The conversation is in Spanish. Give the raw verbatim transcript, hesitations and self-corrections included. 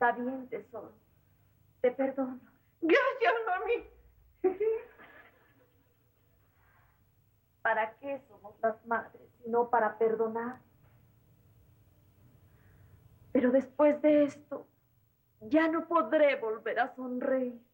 Está bien, tesoro. Te perdono. Gracias, mami. ¿Para qué somos las madres si no para perdonar? Pero después de esto, ya no podré volver a sonreír.